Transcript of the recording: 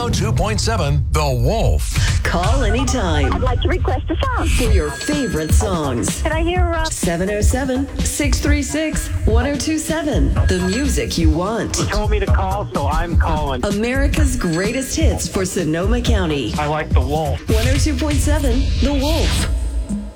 102.7 The Wolf. Call anytime I'd like to request a song. for your favorite songs. Can I hear 707-636-1027. The music you want. Told me to call, so I'm calling. America's greatest hits for Sonoma County. I like the Wolf. 102.7 The Wolf.